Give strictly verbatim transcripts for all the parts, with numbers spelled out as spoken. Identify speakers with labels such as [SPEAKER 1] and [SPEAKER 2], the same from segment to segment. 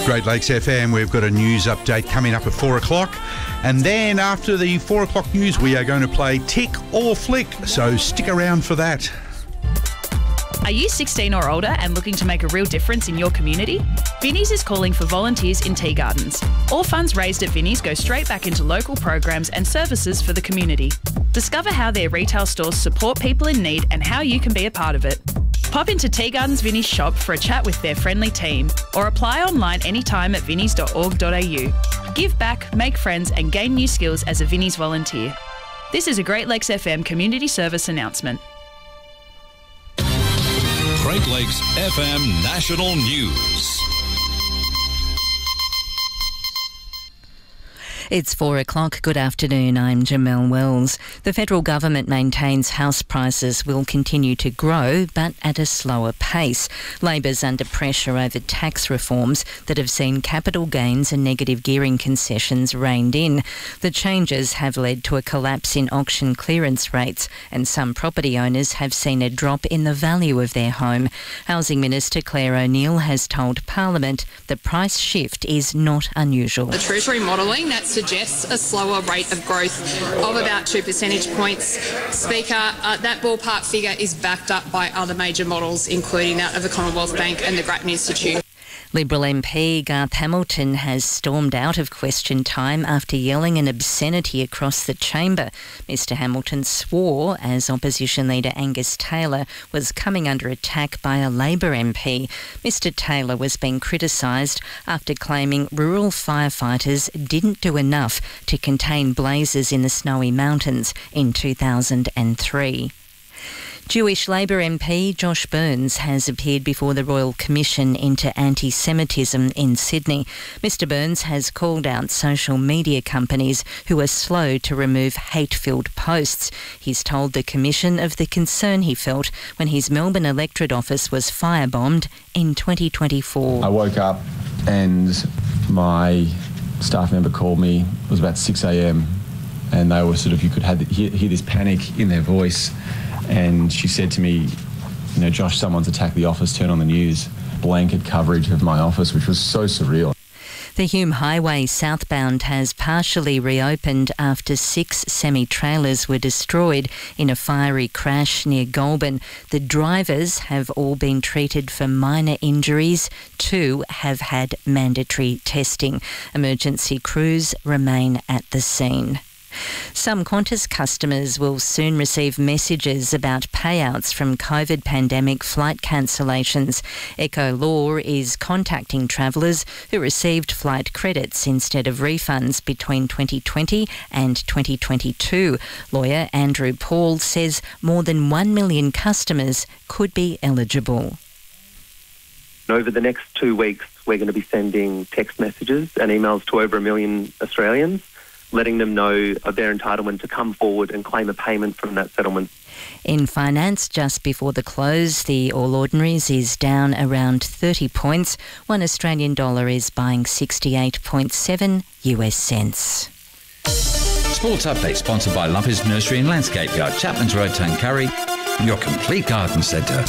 [SPEAKER 1] Great Lakes F M, we've got a news update coming up at four o'clock. And then after the four o'clock news, we are going to play Tick or Flick. So stick around for that.
[SPEAKER 2] Are you sixteen or older and looking to make a real difference in your community? Vinnie's is calling for volunteers in tea gardens. All funds raised at Vinnie's go straight back into local programs and services for the community. Discover how their retail stores support people in need and how you can be a part of it. Pop into Tea Gardens Vinnie's shop for a chat with their friendly team, or apply online anytime at vinnies dot org dot a u. Give back, make friends and gain new skills as a Vinnie's volunteer. This is a Great Lakes F M community service announcement.
[SPEAKER 3] Great Lakes F M National News.
[SPEAKER 4] It's four o'clock. Good afternoon. I'm Jamelle Wells. The federal government maintains house prices will continue to grow, but at a slower pace. Labor's under pressure over tax reforms that have seen capital gains and negative gearing concessions reined in. The changes have led to a collapse in auction clearance rates, and some property owners have seen a drop in the value of their home. Housing Minister Claire O'Neil has told Parliament the price shift is not unusual.
[SPEAKER 5] The Treasury modelling, that's suggests a slower rate of growth of about two percentage points. Speaker, uh, that ballpark figure is backed up by other major models, including that of the Commonwealth Bank and the Grattan Institute.
[SPEAKER 4] Liberal M P Garth Hamilton has stormed out of question time after yelling an obscenity across the chamber. Mister Hamilton swore as opposition leader Angus Taylor was coming under attack by a Labor M P. Mister Taylor was being criticised after claiming rural firefighters didn't do enough to contain blazes in the Snowy Mountains in two thousand three. Jewish Labor M P Josh Burns has appeared before the Royal Commission into Anti-Semitism in Sydney. Mister Burns has called out social media companies who are slow to remove hate-filled posts. He's told the Commission of the concern he felt when his Melbourne electorate office was firebombed in twenty twenty-four.
[SPEAKER 6] I woke up and my staff member called me. It was about six a.m. and they were sort of, you could have, hear, hear this panic in their voice. And she said to me, you know, Josh, someone's attacked the office, turn on the news. Blanket coverage of my office, which was so surreal.
[SPEAKER 4] The Hume Highway southbound has partially reopened after six semi-trailers were destroyed in a fiery crash near Goulburn. The drivers have all been treated for minor injuries. Two have had mandatory testing. Emergency crews remain at the scene. Some Qantas customers will soon receive messages about payouts from COVID pandemic flight cancellations. Echo Law is contacting travellers who received flight credits instead of refunds between twenty twenty and twenty twenty-two. Lawyer Andrew Paul says more than one million customers could be eligible.
[SPEAKER 7] Over the next two weeks, we're going to be sending text messages and emails to over a million Australians, letting them know of their entitlement to come forward and claim a payment from that settlement.
[SPEAKER 4] In finance, just before the close, the All Ordinaries is down around thirty points. One Australian dollar is buying sixty-eight point seven U S cents.
[SPEAKER 8] Sports Update sponsored by Lumpers Nursery and Landscape Yard, Chapman's Road, Tuncurry, your complete garden centre.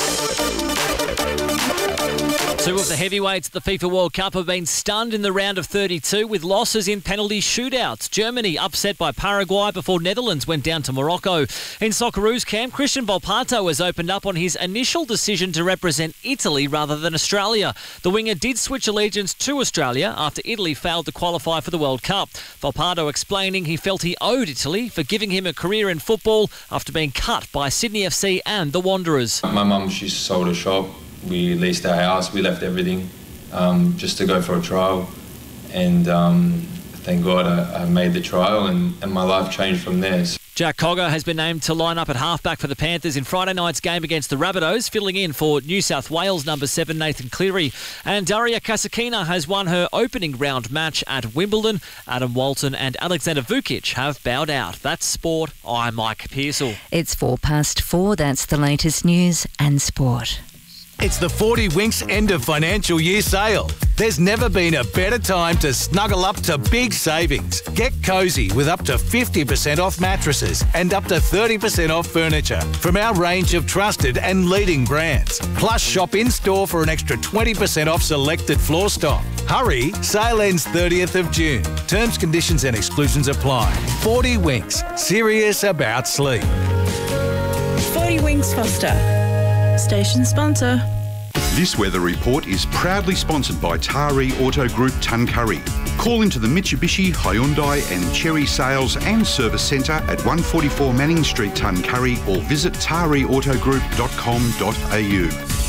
[SPEAKER 9] Two of the heavyweights at the FIFA World Cup have been stunned in the round of thirty-two with losses in penalty shootouts. Germany upset by Paraguay before Netherlands went down to Morocco. In Socceroos camp, Christian Volpato has opened up on his initial decision to represent Italy rather than Australia. The winger did switch allegiance to Australia after Italy failed to qualify for the World Cup. Volpato explaining he felt he owed Italy for giving him a career in football after being cut by Sydney F C and the Wanderers.
[SPEAKER 10] My mum, she sold a shop. We leased our house, we left everything um, just to go for a trial, and um, thank God I, I made the trial, and, and my life changed from there.
[SPEAKER 9] Jack Cogger has been named to line up at halfback for the Panthers in Friday night's game against the Rabbitohs, filling in for New South Wales number seven Nathan Cleary. And Daria Kasatkina has won her opening round match at Wimbledon. Adam Walton and Alexander Vukic have bowed out. That's sport. I'm Mike Pearsall.
[SPEAKER 4] It's four past four. That's the latest news and sport.
[SPEAKER 11] It's the forty Winks end of financial year sale. There's never been a better time to snuggle up to big savings. Get cosy with up to fifty percent off mattresses and up to thirty percent off furniture from our range of trusted and leading brands. Plus, shop in-store for an extra twenty percent off selected floor stock. Hurry, sale ends thirtieth of June. Terms, conditions and exclusions apply. forty Winks, serious about sleep.
[SPEAKER 12] forty Winks Foster, station sponsor.
[SPEAKER 1] This weather report is proudly sponsored by Taree Auto Group Tuncurry. Call into the Mitsubishi, Hyundai and Cherry Sales and Service Centre at one forty-four Manning Street, Tuncurry, or visit taree auto group dot com dot a u.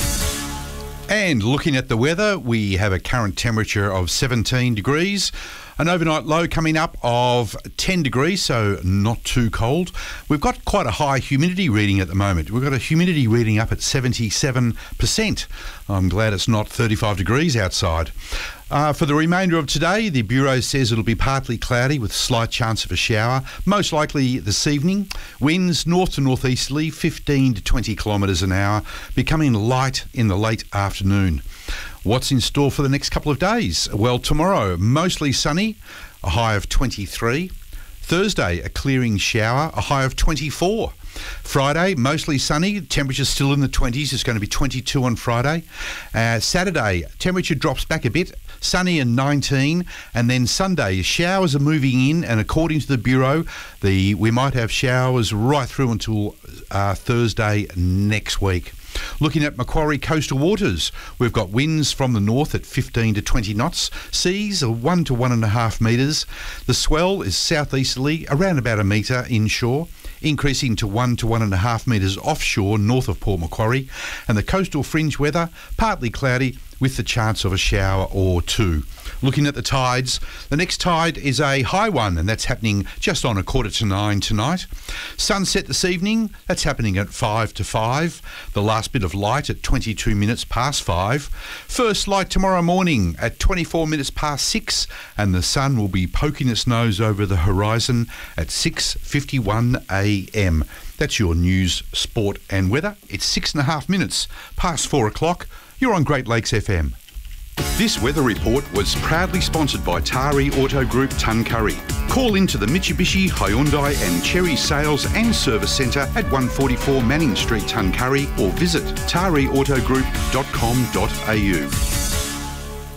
[SPEAKER 1] And looking at the weather, we have a current temperature of seventeen degrees. An overnight low coming up of ten degrees, so not too cold. We've got quite a high humidity reading at the moment. We've got a humidity reading up at seventy-seven percent. I'm glad it's not thirty-five degrees outside. Uh, for the remainder of today, the Bureau says it'll be partly cloudy with slight chance of a shower, most likely this evening. Winds north to northeasterly, fifteen to twenty kilometres an hour, becoming light in the late afternoon. What's in store for the next couple of days? Well, tomorrow, mostly sunny, a high of twenty-three. Thursday, a clearing shower, a high of twenty-four. Friday, mostly sunny, temperature still in the twenties. It's going to be twenty-two on Friday. Uh, Saturday, temperature drops back a bit, sunny and nineteen. And then Sunday, showers are moving in, and according to the Bureau, the we might have showers right through until uh, Thursday next week. Looking at Macquarie coastal waters, we've got winds from the north at fifteen to twenty knots, seas are one to one and a half metres. The swell is southeasterly, around about a metre inshore, increasing to one to one and a half metres offshore north of Port Macquarie. And the coastal fringe weather, partly cloudy with the chance of a shower or two. Looking at the tides, the next tide is a high one, and that's happening just on a quarter to nine tonight. Sunset this evening, that's happening at five to five. The last bit of light at twenty-two minutes past five. First light tomorrow morning at twenty-four minutes past six, and the sun will be poking its nose over the horizon at six fifty-one a m. That's your news, sport and weather. It's six and a half minutes past four o'clock. You're on Great Lakes F M. This weather report was proudly sponsored by Taree Auto Group Tuncurry. Call into the Mitsubishi, Hyundai and Cherry Sales and Service Centre at one forty-four Manning Street, Tuncurry, or visit taree auto group dot com dot a u.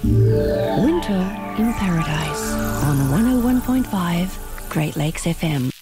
[SPEAKER 12] Winter in Paradise on one oh one point five Great Lakes F M.